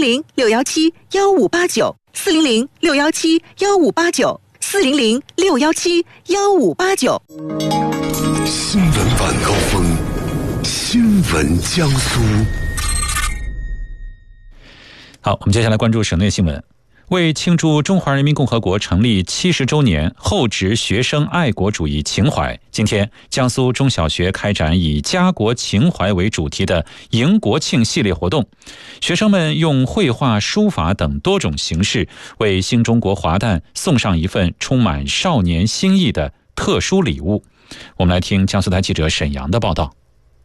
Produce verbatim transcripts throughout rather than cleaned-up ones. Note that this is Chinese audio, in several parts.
零六一七一五八九，四零零六一七一五八九，四零零六一七一五八九。 新闻晚高峰，新闻江苏。 好，我们接下来关注省内新闻。为庆祝中华人民共和国成立七十周年，厚植学生爱国主义情怀，今天江苏中小学开展以家国情怀为主题的迎国庆系列活动。学生们用绘画、书法等多种形式，为新中国华诞送上一份充满少年心意的特殊礼物。我们来听江苏台记者沈阳的报道。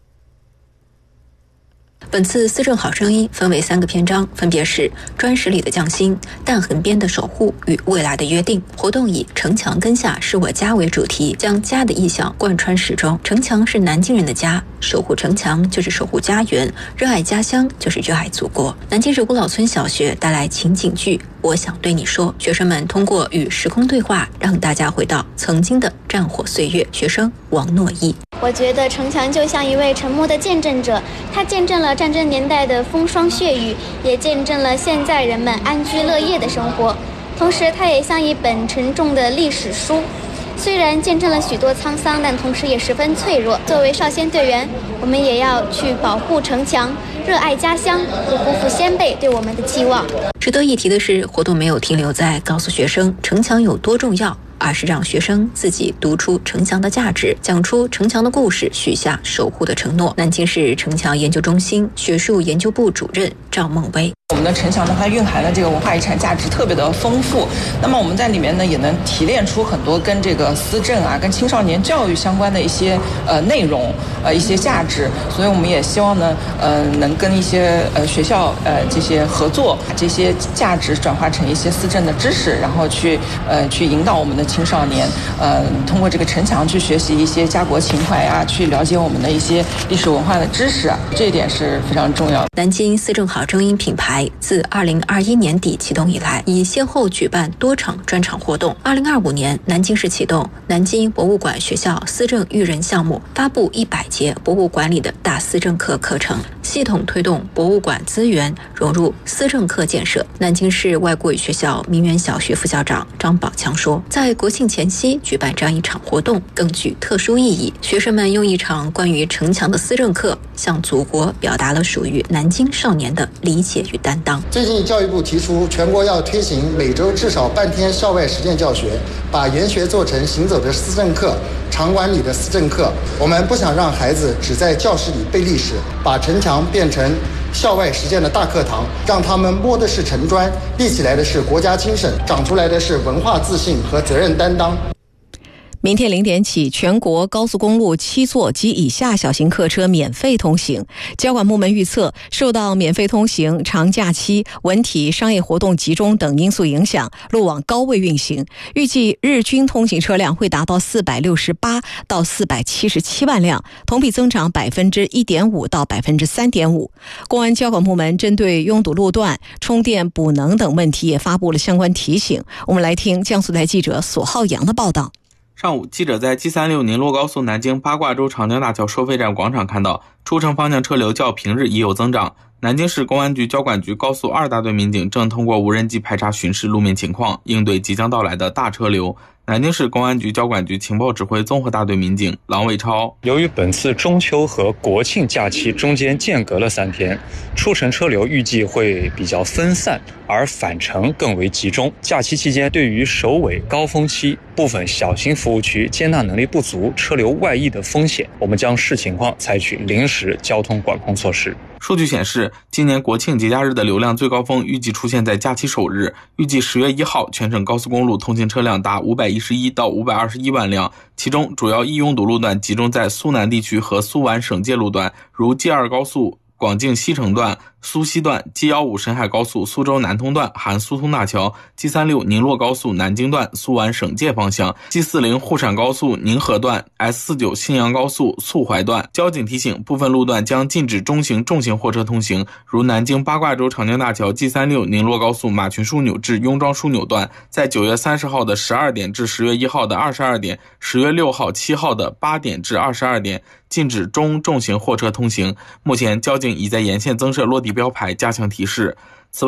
本次思政好声音分为三个篇章，分别是砖石里的匠心、弹痕边的守护与未来的约定。活动以城墙根下是我家为主题，将家的意象贯穿始终。城墙是南京人的家，守护城墙就是守护家园，热爱家乡就是热爱祖国。南京市古老村小学带来情景剧我想对你说，学生们通过与时空对话，让大家回到曾经的战火岁月。学生王诺义， 我觉得城墙就像一位沉默的见证者，它见证了战争年代的风霜血雨，也见证了现在人们安居乐业的生活。同时它也像一本沉重的历史书，虽然见证了许多沧桑，但同时也十分脆弱。作为少先队员，我们也要去保护城墙，热爱家乡，不辜负先辈对我们的期望。 值得一提的是，活动没有停留在告诉学生城墙有多重要，而是让学生自己读出城墙的价值，讲出城墙的故事，许下守护的承诺。南京市城墙研究中心学术研究部主任赵梦薇， 我们的城墙呢，它蕴含的这个文化遗产价值特别的丰富。那么我们在里面呢，也能提炼出很多跟这个思政啊、跟青少年教育相关的一些呃内容、呃一些价值。所以我们也希望呢，呃，能跟一些呃学校呃这些合作，把这些价值转化成一些思政的知识，然后去呃去引导我们的青少年，呃，通过这个城墙去学习一些家国情怀啊，去了解我们的一些历史文化的知识啊，这一点是非常重要的。 南京思政好声音品牌自二零二一年底启动以来，已先后举办多场专场活动。二零二五年，南京市启动南京博物馆学校思政育人项目，发布一百节博物馆里的大思政课课程，系统推动博物馆资源融入思政课建设。南京市外国语学校明园小学副校长张宝强说，在国庆前夕举办这样一场活动更具特殊意义。学生们用一场关于城墙的思政课，向祖国表达了属于南京少年的理解与担当。 最近教育部提出全国要推行每周至少半天校外实践教学，把研学做成行走的思政课、场馆里的思政课。我们不想让孩子只在教室里背历史，把城墙变成校外实践的大课堂，让他们摸的是城砖，立起来的是国家精神，长出来的是文化自信和责任担当。 明天零点起，全国高速公路七座及以下小型客车免费通行。交管部门预测，受到免费通行、长假期、文体、商业活动集中等因素影响，路网高位运行，预计日均通行车辆会达到四百六十八到四百七十七万辆，同比增长百分之一点五到百分之三点五。公安交管部门针对拥堵路段、充电补能等问题也发布了相关提醒。我们来听江苏台记者索浩洋的报道。 上午，记者在 G 三六 宁洛高速南京八卦洲长江大桥收费站广场看到，出城方向车流较平日已有增长。南京市公安局交管局高速二大队民警正通过无人机排查巡视路面情况，应对即将到来的大车流。南京市公安局交管局情报指挥综合大队民警郎伟超， 由于本次中秋和国庆假期中间间隔了三天，出城车流预计会比较分散，而返程更为集中。假期期间，对于首尾高峰期部分小型服务区接纳能力不足、车流外溢的风险，我们将视情况采取临时交通管控措施。 数据显示，今年国庆节假日的流量最高峰预计出现在假期首日，预计十月一号全省高速公路通行车辆达五百一十一到五百二十一万辆，其中主要易拥堵路段集中在苏南地区和苏皖省界路段，如 G 二 高速广境西城段、苏西段、G 一五 沈海高速苏州南通段含苏通大桥、G 三六 宁洛高速南京段苏皖省界方向、G 四零 沪陕高速宁河段、S 四九 信阳高速肃淮段。交警提醒，部分路段将禁止中型重型货车通行，如南京八卦洲长江大桥 G 三六 宁洛高速马群枢纽至雍庄枢纽段，在九月三十号的十二点至十月一号的二十二点，十月六号、七号的八点至二十二点，禁止中重型货车通行。目前交警已在沿线增设落地标牌，加强提示。